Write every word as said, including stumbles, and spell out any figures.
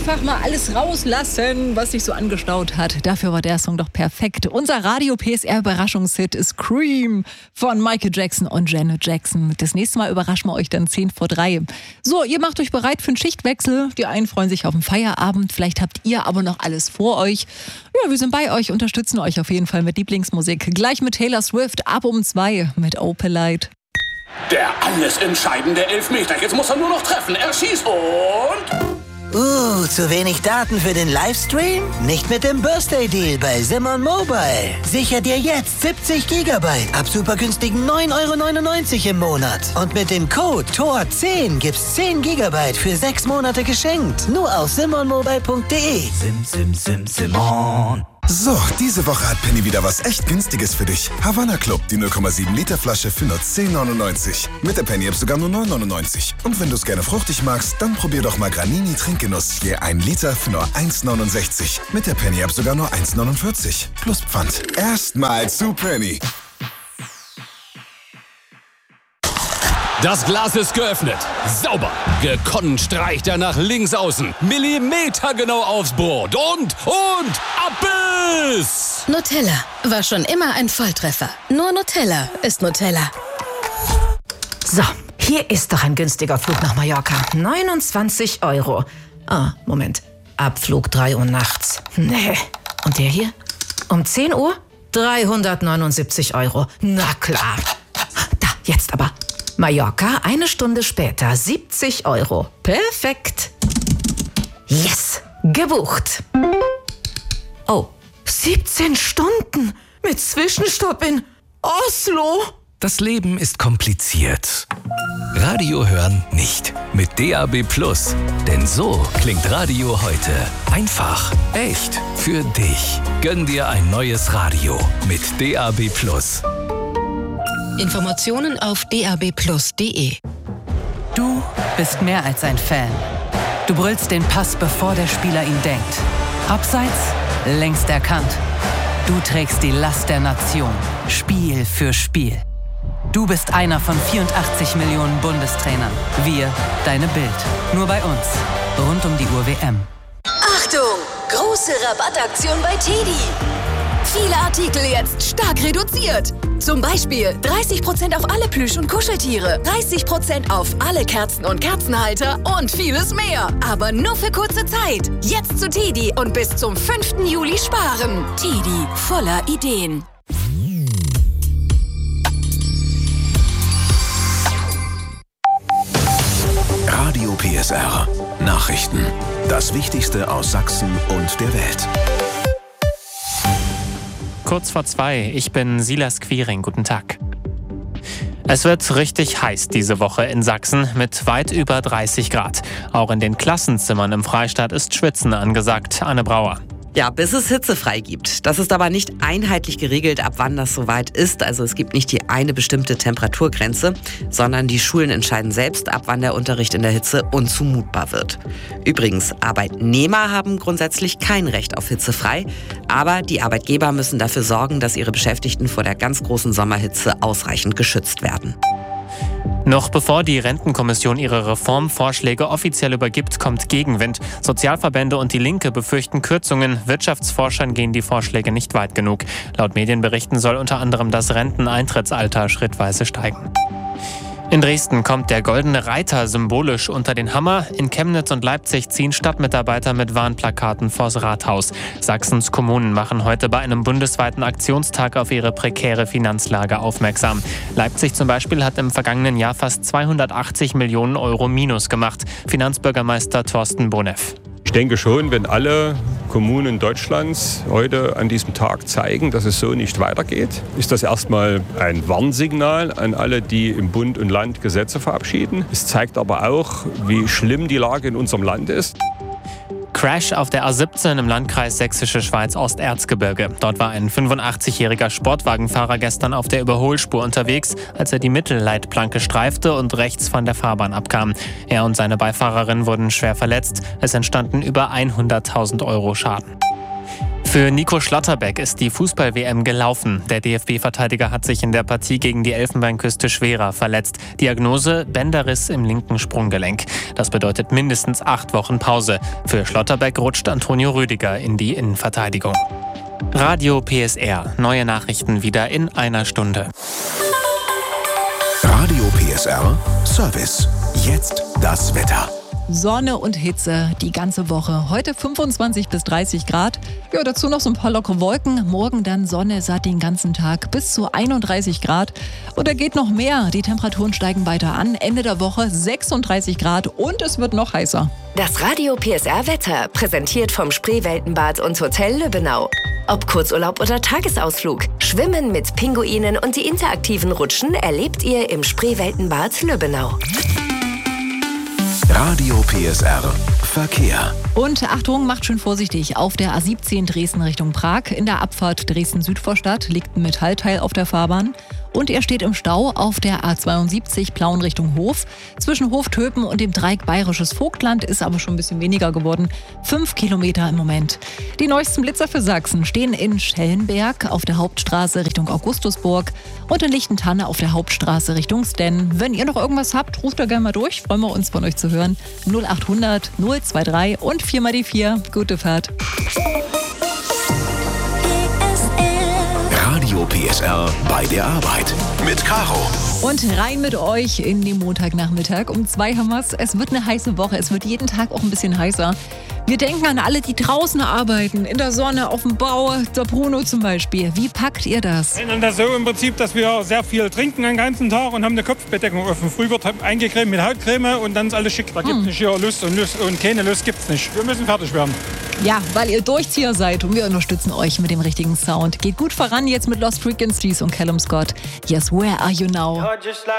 Einfach mal alles rauslassen, was sich so angestaut hat. Dafür war der Song doch perfekt. Unser Radio-P S R-Überraschungshit ist Scream von Michael Jackson und Janet Jackson. Das nächste Mal überraschen wir euch dann zehn vor drei. So, ihr macht euch bereit für einen Schichtwechsel. Die einen freuen sich auf den Feierabend. Vielleicht habt ihr aber noch alles vor euch. Ja, wir sind bei euch, unterstützen euch auf jeden Fall mit Lieblingsmusik. Gleich mit Taylor Swift ab um zwei mit Opalite. Der alles entscheidende Elfmeter. Jetzt muss er nur noch treffen. Er schießt und... Uh, zu wenig Daten für den Livestream? Nicht mit dem Birthday Deal bei Simon Mobile. Sicher dir jetzt siebzig Gigabyte ab super günstigen neun Euro neunundneunzig im Monat. Und mit dem Code T O R zehn gibt's zehn Gigabyte für sechs Monate geschenkt. Nur auf simon mobile punkt de. Sim, sim, sim, Simon. So, diese Woche hat Penny wieder was echt Günstiges für dich. Havanna Club, die null Komma sieben Liter Flasche für nur zehn neunundneunzig. Mit der Penny App sogar nur neun neunundneunzig. Und wenn du es gerne fruchtig magst, dann probier doch mal Granini Trinkgenuss. Je ein Liter für nur eins neunundsechzig. Mit der Penny App sogar nur eins neunundvierzig. Plus Pfand. Erstmal zu Penny. Das Glas ist geöffnet. Sauber. Gekonnt streicht er nach links außen. Millimetergenau aufs Brot. Und, und, Abbiss! Nutella war schon immer ein Volltreffer. Nur Nutella ist Nutella. So, hier ist doch ein günstiger Flug nach Mallorca. neunundzwanzig Euro. Ah, Moment. Abflug drei Uhr nachts. Nee. Und der hier? Um zehn Uhr? dreihundertneunundsiebzig Euro. Na klar. Da, jetzt aber. Mallorca, eine Stunde später, siebzig Euro. Perfekt. Yes, gebucht. Oh, siebzehn Stunden mit Zwischenstopp in Oslo. Das Leben ist kompliziert. Radio hören nicht. Mit D A B Plus. Denn so klingt Radio heute. Einfach, echt, für dich. Gönn dir ein neues Radio mit D A B Plus. Informationen auf d a b plus punkt de. Du bist mehr als ein Fan. Du brüllst den Pass, bevor der Spieler ihn denkt. Abseits, längst erkannt. Du trägst die Last der Nation, Spiel für Spiel. Du bist einer von vierundachtzig Millionen Bundestrainern. Wir, deine Bild. Nur bei uns. Rund um die Uhr W M. Achtung! Große Rabattaktion bei Teddy. Viele Artikel jetzt stark reduziert. Zum Beispiel dreißig Prozent auf alle Plüsch- und Kuscheltiere, dreißig Prozent auf alle Kerzen und Kerzenhalter und vieles mehr. Aber nur für kurze Zeit. Jetzt zu Teddy und bis zum fünften Juli sparen. Teddy, voller Ideen. Radio P S R. Nachrichten. Das Wichtigste aus Sachsen und der Welt. Kurz vor zwei, ich bin Silas Quiring, guten Tag. Es wird richtig heiß diese Woche in Sachsen mit weit über dreißig Grad. Auch in den Klassenzimmern im Freistaat ist Schwitzen angesagt. Anne Brauer. Ja, bis es hitzefrei gibt. Das ist aber nicht einheitlich geregelt, ab wann das soweit ist. Also es gibt nicht die eine bestimmte Temperaturgrenze, sondern die Schulen entscheiden selbst, ab wann der Unterricht in der Hitze unzumutbar wird. Übrigens, Arbeitnehmer haben grundsätzlich kein Recht auf hitzefrei, aber die Arbeitgeber müssen dafür sorgen, dass ihre Beschäftigten vor der ganz großen Sommerhitze ausreichend geschützt werden. Noch bevor die Rentenkommission ihre Reformvorschläge offiziell übergibt, kommt Gegenwind. Sozialverbände und die Linke befürchten Kürzungen. Wirtschaftsforschern gehen die Vorschläge nicht weit genug. Laut Medienberichten soll unter anderem das Renteneintrittsalter schrittweise steigen. In Dresden kommt der Goldene Reiter symbolisch unter den Hammer. In Chemnitz und Leipzig ziehen Stadtmitarbeiter mit Warnplakaten vors Rathaus. Sachsens Kommunen machen heute bei einem bundesweiten Aktionstag auf ihre prekäre Finanzlage aufmerksam. Leipzig zum Beispiel hat im vergangenen Jahr fast zweihundertachtzig Millionen Euro Minus gemacht. Finanzbürgermeister Thorsten Boneff. Ich denke schon, wenn alle Kommunen Deutschlands heute an diesem Tag zeigen, dass es so nicht weitergeht, ist das erstmal ein Warnsignal an alle, die im Bund und Land Gesetze verabschieden. Es zeigt aber auch, wie schlimm die Lage in unserem Land ist. Crash auf der A siebzehn im Landkreis Sächsische Schweiz-Osterzgebirge. Dort war ein fünfundachtzigjähriger Sportwagenfahrer gestern auf der Überholspur unterwegs, als er die Mittelleitplanke streifte und rechts von der Fahrbahn abkam. Er und seine Beifahrerin wurden schwer verletzt. Es entstanden über hunderttausend Euro Schaden. Für Nico Schlotterbeck ist die Fußball-W M gelaufen. Der D F B-Verteidiger hat sich in der Partie gegen die Elfenbeinküste schwerer verletzt. Diagnose: Bänderriss im linken Sprunggelenk. Das bedeutet mindestens acht Wochen Pause. Für Schlotterbeck rutscht Antonio Rüdiger in die Innenverteidigung. Radio P S R. Neue Nachrichten wieder in einer Stunde. Radio P S R Service. Jetzt das Wetter. Sonne und Hitze die ganze Woche. Heute fünfundzwanzig bis dreißig Grad. Ja, dazu noch so ein paar lockere Wolken. Morgen dann Sonne satt den ganzen Tag bis zu einunddreißig Grad. Und da geht noch mehr. Die Temperaturen steigen weiter an. Ende der Woche sechsunddreißig Grad und es wird noch heißer. Das Radio P S R Wetter, präsentiert vom Spreeweltenbad und Hotel Lübbenau. Ob Kurzurlaub oder Tagesausflug, Schwimmen mit Pinguinen und die interaktiven Rutschen erlebt ihr im Spreeweltenbad Lübbenau. Radio P S R Verkehr. Und Achtung, macht schön vorsichtig. Auf der A siebzehn Dresden Richtung Prag, in der Abfahrt Dresden-Südvorstadt, liegt ein Metallteil auf der Fahrbahn. Und ihr steht im Stau auf der A zweiundsiebzig Plauen Richtung Hof. Zwischen Hoftöpen und dem Dreieck Bayerisches Vogtland ist aber schon ein bisschen weniger geworden. Fünf Kilometer im Moment. Die neuesten Blitzer für Sachsen stehen in Schellenberg auf der Hauptstraße Richtung Augustusburg und in Lichtentanne auf der Hauptstraße Richtung Stenn. Wenn ihr noch irgendwas habt, ruft da gerne mal durch. Freuen wir uns, von euch zu hören. null achthundert null drei und vier mal die vier. Gute Fahrt. Radio P S R bei der Arbeit mit Caro. Und rein mit euch in den Montagnachmittag. Um zwei haben wir's. Es wird eine heiße Woche. Es wird jeden Tag auch ein bisschen heißer. Wir denken an alle, die draußen arbeiten, in der Sonne, auf dem Bau, der Bruno zum Beispiel. Wie packt ihr das? Und das so im Prinzip, dass wir sehr viel trinken den ganzen Tag und haben eine Kopfbedeckung offen. Früh wird eingecremt mit Hautcreme und dann ist alles schick. Da gibt es hm. nicht hier Lust und Lust und keine Lust gibt's nicht. Wir müssen fertig werden. Ja, weil ihr Durchzieher seid und wir unterstützen euch mit dem richtigen Sound. Geht gut voran jetzt mit Lost Frequencies und Callum Scott. Yes, where are you now?